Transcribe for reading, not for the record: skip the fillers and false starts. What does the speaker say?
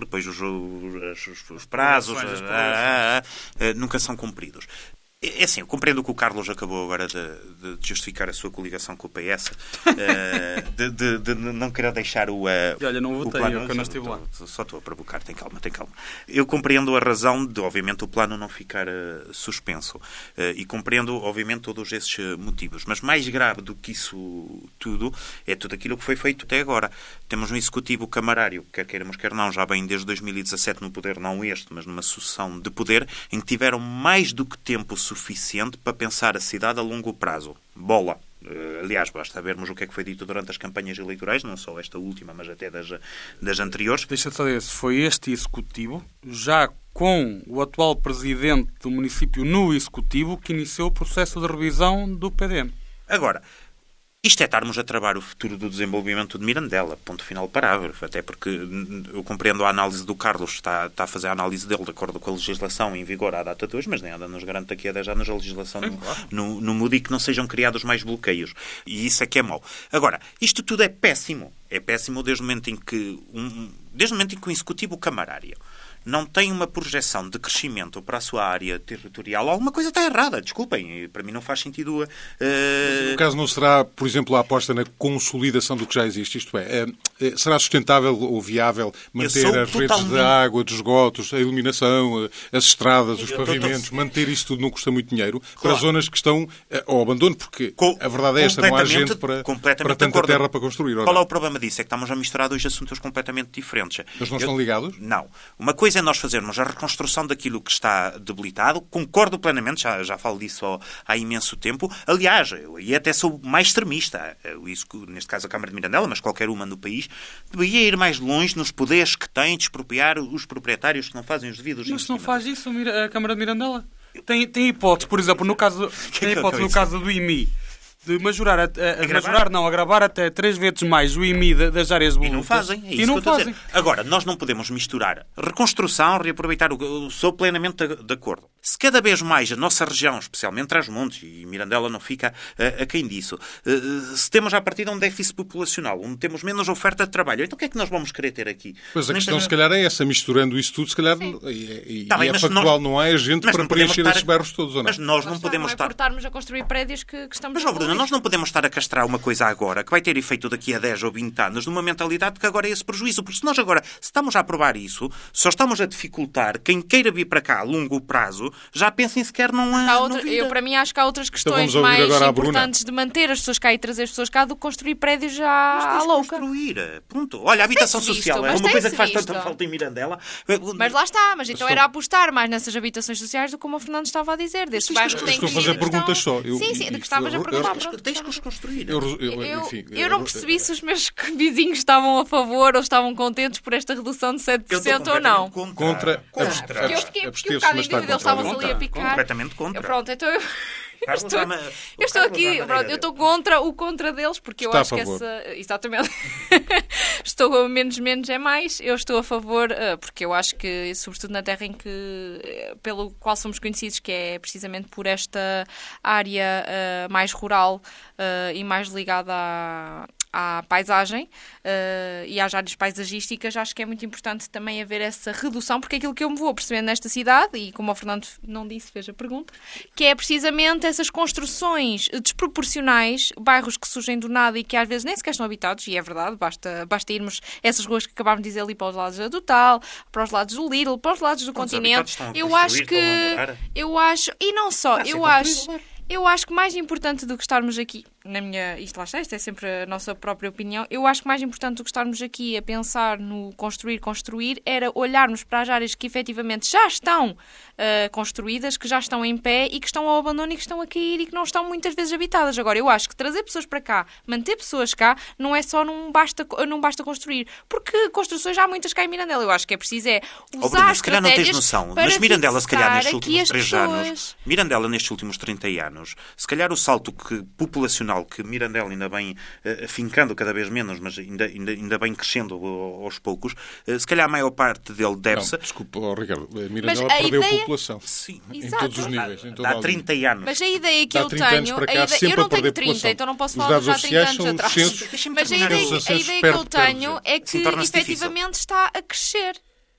depois os prazos nunca são cumpridos. É assim, eu compreendo que o Carlos acabou agora de justificar a sua coligação com o PS, de não querer deixar o olha, não votei, plano. Eu não estive lá. Só estou a provocar, tem calma. Eu compreendo a razão de, obviamente, o plano não ficar suspenso. E compreendo, obviamente, todos esses motivos. Mas mais grave do que isso tudo é tudo aquilo que foi feito até agora. Temos um executivo camarário, quer queiramos, quer não, já vem desde 2017 no poder, não este, mas numa sucessão de poder, em que tiveram mais do que tempo suficiente para pensar a cidade a longo prazo. Bola. Aliás, basta vermos o que é que foi dito durante as campanhas eleitorais, não só esta última, mas até das anteriores. Deixa-te saber se foi este executivo, já com o atual presidente do município no executivo, que iniciou o processo de revisão do PDM. Agora, isto é estarmos a travar o futuro do desenvolvimento de Mirandela, ponto final parágrafo, até porque eu compreendo a análise do Carlos, está a fazer a análise dele de acordo com a legislação em vigor à data de hoje, mas nem nada nos garante daqui a 10 anos a legislação não mude e que não sejam criados mais bloqueios. E isso é que é mau. Agora, isto tudo é péssimo. É péssimo desde o momento em que o executivo camarário não tem uma projeção de crescimento para a sua área territorial, alguma coisa está errada, desculpem, para mim não faz sentido. No caso não será, por exemplo, a aposta na consolidação do que já existe, isto é, será sustentável ou viável manter as redes de água, de esgotos, a iluminação, as estradas, os pavimentos, manter isso tudo não custa muito dinheiro, para zonas que estão ao abandono, porque a verdade é esta, não há gente para tanta terra para construir. Qual é o problema disso? É que estamos a misturar dois assuntos completamente diferentes. Mas não estão ligados? Não. Uma coisa é nós fazermos a reconstrução daquilo que está debilitado. Concordo plenamente, já falo disso há imenso tempo. Aliás, eu até sou mais extremista. Neste caso a Câmara de Mirandela, mas qualquer uma no país, deveria ir mais longe nos poderes que tem de expropriar os proprietários que não fazem os devidos investimentos. Mas não faz isso a Câmara de Mirandela? Tem hipótese, por exemplo, no caso do IMI, de agravar até 3 vezes mais o IMI das áreas de volutas. E não fazem, é isso que eu estou a dizer. Agora, nós não podemos misturar reconstrução, reaproveitar sou plenamente de acordo. Se cada vez mais a nossa região, especialmente Trás-os-Montes, e Mirandela não fica aquém disso, se temos à partida um déficit populacional, onde temos menos oferta de trabalho, então o que é que nós vamos querer ter aqui? Pois a questão se calhar é essa, misturando isso tudo, se calhar, é factual, não há gente para preencher esses bairros todos, ou não? Mas nós não podemos estar... Não é por estarmos a construir prédios que estamos a Bruno, nós não podemos estar a castrar uma coisa agora, que vai ter efeito daqui a 10 ou 20 anos, numa mentalidade que agora é esse prejuízo. Porque se nós agora, se estamos a aprovar isso, só estamos a dificultar quem queira vir para cá a longo prazo, já pensem sequer não eu, para mim, acho que há outras questões mais importantes de manter as pessoas cá e trazer as pessoas cá do que construir prédios já à louca. Construir, ponto. Olha, a habitação social é uma coisa que faz tanta falta em Mirandela. Mas lá está, mas então era apostar mais nessas habitações sociais do que como o Fernando estava a dizer. Desses bairros que têm que fazer perguntas só. Sim, de que estavas a perguntar. Tens que os construir. Eu não percebi se os meus vizinhos estavam a favor ou estavam contentes por esta redução de 7% ou não. Contra. Eu fiquei um bocado em dúvida, eles estavam ali a picar. Completamente contra. Pronto, então eu estou aqui, pronto, eu estou contra o contra deles, porque eu acho que essa... Exatamente. Estou menos é mais. Eu estou a favor, porque eu acho que, sobretudo na terra em que, pelo qual somos conhecidos, que é precisamente por esta área mais rural e mais ligada à paisagem e às áreas paisagísticas, acho que é muito importante também haver essa redução, porque é aquilo que eu me vou percebendo nesta cidade, e como o Fernando não disse, fez a pergunta, que é precisamente essas construções desproporcionais, bairros que surgem do nada e que às vezes nem sequer estão habitados, e é verdade, basta irmos essas ruas que acabámos de dizer ali para os lados da Total, para os lados do Lidl, para os lados do continente. Eu acho e não só, eu acho que mais importante do que estarmos aqui, isto é sempre a nossa própria opinião, eu acho que mais importante do que estarmos aqui a pensar no construir, era olharmos para as áreas que efetivamente já estão construídas, que já estão em pé e que estão ao abandono e que estão a cair e que não estão muitas vezes habitadas. Agora, eu acho que trazer pessoas para cá, manter pessoas cá, não é só não basta construir, porque construções já há muitas cá em Mirandela. Eu acho que é preciso usar se calhar não tens noção, mas Mirandela, se calhar nestes últimos 3 anos, Mirandela nestes últimos 30 anos, se calhar o salto populacional que Mirandela ainda vem afincando cada vez menos, mas ainda vem crescendo aos poucos, se calhar a maior parte dele deve-se... Não, desculpa, Ricardo, Mirandela perdeu população. Sim, em todos os níveis. Há 30 anos. Mas a ideia que eu tenho... Eu não tenho 30, então não posso falar já há 30 anos atrás. Mas a ideia que eu tenho é que efetivamente está a crescer.